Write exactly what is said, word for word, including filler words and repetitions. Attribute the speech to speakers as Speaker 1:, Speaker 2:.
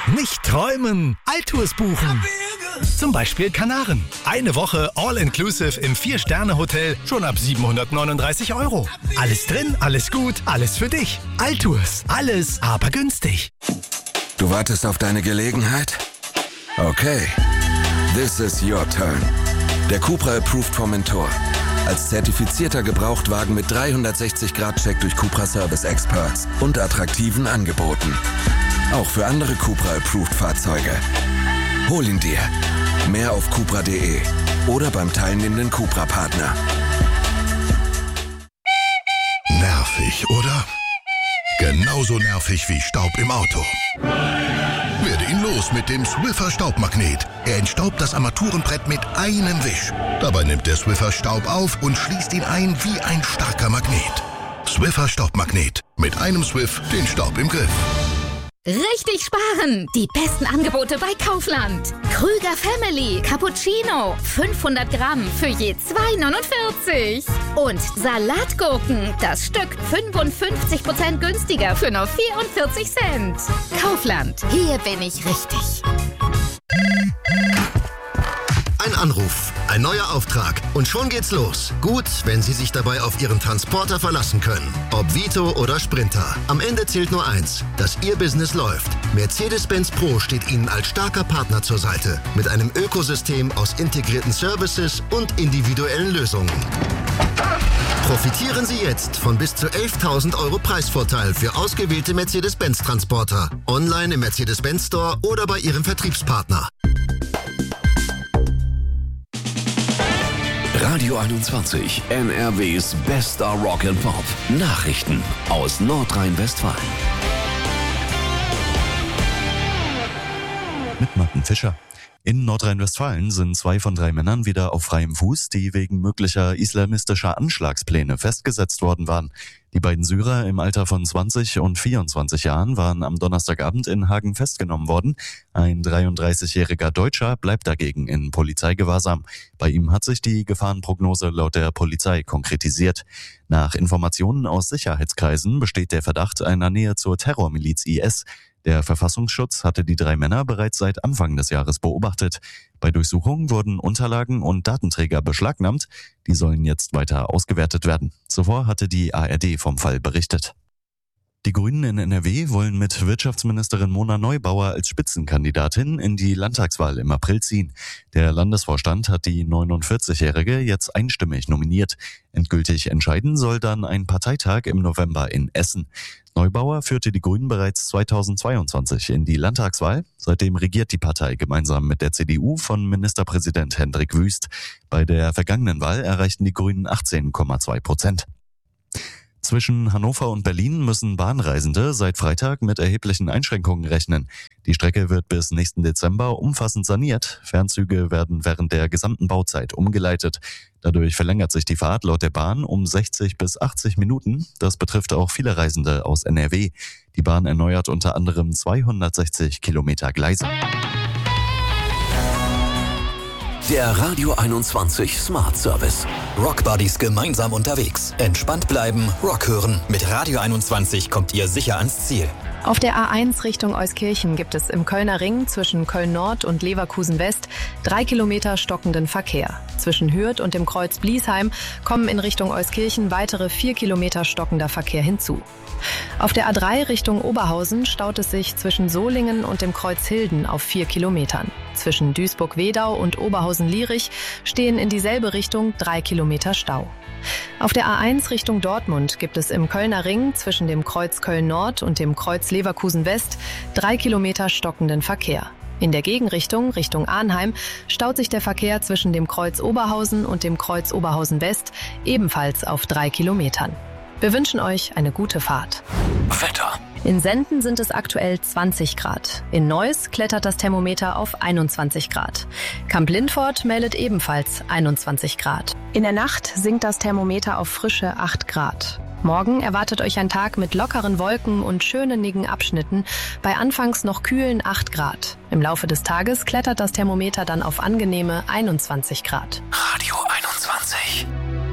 Speaker 1: Nicht träumen, Altours buchen. Zum Beispiel Kanaren. Eine Woche All-Inclusive im vier-Sterne-Hotel schon ab siebenhundertneununddreißig Euro. Alles drin, alles gut, alles für dich. Altours, alles aber günstig.
Speaker 2: Du wartest auf deine Gelegenheit? Okay, this is your turn. Der Cupra Approved Formentor. Als zertifizierter Gebrauchtwagen mit dreihundertsechzig Grad Check durch Cupra Service Experts und attraktiven Angeboten. Auch für andere Cupra Approved Fahrzeuge. Hol ihn dir. Mehr auf cupra punkt de oder beim teilnehmenden Cupra-Partner.
Speaker 3: Nervig, oder? Genauso nervig wie Staub im Auto. Werde ihn los mit dem Swiffer Staubmagnet. Er entstaubt das Armaturenbrett mit einem Wisch. Dabei nimmt der Swiffer Staub auf und schließt ihn ein wie ein starker Magnet. Swiffer Staubmagnet. Mit einem Swiff den Staub im Griff.
Speaker 4: Richtig sparen! Die besten Angebote bei Kaufland. Krüger Family Cappuccino. fünfhundert Gramm für je zwei neunundvierzig. Und Salatgurken. Das Stück fünfundfünfzig Prozent günstiger für nur vierundvierzig Cent. Kaufland. Hier bin ich richtig.
Speaker 5: Ein Anruf, ein neuer Auftrag und schon geht's los. Gut, wenn Sie sich dabei auf Ihren Transporter verlassen können. Ob Vito oder Sprinter. Am Ende zählt nur eins, dass Ihr Business läuft. Mercedes-Benz Pro steht Ihnen als starker Partner zur Seite. Mit einem Ökosystem aus integrierten Services und individuellen Lösungen. Profitieren Sie jetzt von bis zu elftausend Euro Preisvorteil für ausgewählte Mercedes-Benz-Transporter. Online im Mercedes-Benz Store oder bei Ihrem Vertriebspartner.
Speaker 6: Radio einundzwanzig, N R Ws bester Rock and Pop. Nachrichten aus Nordrhein-Westfalen.
Speaker 7: Mit Martin Fischer. In Nordrhein-Westfalen sind zwei von drei Männern wieder auf freiem Fuß, die wegen möglicher islamistischer Anschlagspläne festgesetzt worden waren. Die beiden Syrer im Alter von zwanzig und vierundzwanzig Jahren waren am Donnerstagabend in Hagen festgenommen worden. Ein dreiunddreißigjähriger Deutscher bleibt dagegen in Polizeigewahrsam. Bei ihm hat sich die Gefahrenprognose laut der Polizei konkretisiert. Nach Informationen aus Sicherheitskreisen besteht der Verdacht einer Nähe zur Terrormiliz I S. Der Verfassungsschutz hatte die drei Männer bereits seit Anfang des Jahres beobachtet. Bei Durchsuchungen wurden Unterlagen und Datenträger beschlagnahmt. Die sollen jetzt weiter ausgewertet werden. Zuvor hatte die A R D vom Fall berichtet. Die Grünen in N R W wollen mit Wirtschaftsministerin Mona Neubauer als Spitzenkandidatin in die Landtagswahl im April ziehen. Der Landesvorstand hat die neunundvierzigjährige jetzt einstimmig nominiert. Endgültig entscheiden soll dann ein Parteitag im November in Essen. Neubauer führte die Grünen bereits zweitausendzweiundzwanzig in die Landtagswahl. Seitdem regiert die Partei gemeinsam mit der C D U von Ministerpräsident Hendrik Wüst. Bei der vergangenen Wahl erreichten die Grünen achtzehn Komma zwei Prozent. Zwischen Hannover und Berlin müssen Bahnreisende seit Freitag mit erheblichen Einschränkungen rechnen. Die Strecke wird bis nächsten Dezember umfassend saniert. Fernzüge werden während der gesamten Bauzeit umgeleitet. Dadurch verlängert sich die Fahrt laut der Bahn um sechzig bis achtzig Minuten. Das betrifft auch viele Reisende aus N R W. Die Bahn erneuert unter anderem zweihundertsechzig Kilometer Gleise.
Speaker 6: Der Radio einundzwanzig Smart Service.
Speaker 8: Rockbuddies gemeinsam unterwegs. Entspannt bleiben, Rock hören. Mit Radio einundzwanzig kommt ihr sicher ans Ziel.
Speaker 9: Auf der A eins Richtung Euskirchen gibt es im Kölner Ring zwischen Köln-Nord und Leverkusen-West drei Kilometer stockenden Verkehr. Zwischen Hürth und dem Kreuz Bliesheim kommen in Richtung Euskirchen weitere vier Kilometer stockender Verkehr hinzu. Auf der A drei Richtung Oberhausen staut es sich zwischen Solingen und dem Kreuz Hilden auf vier Kilometern. Zwischen Duisburg-Wedau und Oberhausen-Lierich stehen in dieselbe Richtung drei Kilometer Stau. Auf der A eins Richtung Dortmund gibt es im Kölner Ring zwischen dem Kreuz Köln-Nord und dem Kreuz Leverkusen-West drei Kilometer stockenden Verkehr. In der Gegenrichtung, Richtung Arnheim, staut sich der Verkehr zwischen dem Kreuz Oberhausen und dem Kreuz Oberhausen-West ebenfalls auf drei Kilometern. Wir wünschen euch eine gute Fahrt.
Speaker 6: Wetter.
Speaker 9: In Senden sind es aktuell zwanzig Grad. In Neuss klettert das Thermometer auf einundzwanzig Grad. Kamp-Lindfort meldet ebenfalls einundzwanzig Grad. In der Nacht sinkt das Thermometer auf frische acht Grad. Morgen erwartet euch ein Tag mit lockeren Wolken und schönennigen Abschnitten bei anfangs noch kühlen acht Grad. Im Laufe des Tages klettert das Thermometer dann auf angenehme einundzwanzig Grad.
Speaker 6: Radio einundzwanzig.